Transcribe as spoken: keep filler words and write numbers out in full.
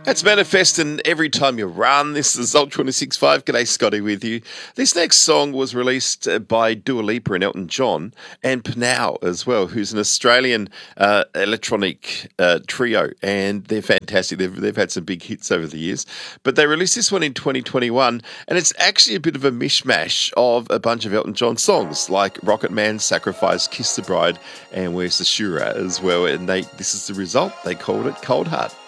That's manifesting every time you run. This is Ultra twenty-six point five. G'day, Scotty with you. This next song was released uh, by Dua Lipa and Elton John and Pnau as well, who's an Australian uh, electronic uh, trio, and they're fantastic. They've, they've had some big hits over the years. But they released this one in twenty twenty-one, and it's actually a bit of a mishmash of a bunch of Elton John songs, like Rocket Man, Sacrifice, Kiss the Bride, and Where's the Shura as well. And they this is the result. They called it Cold Heart.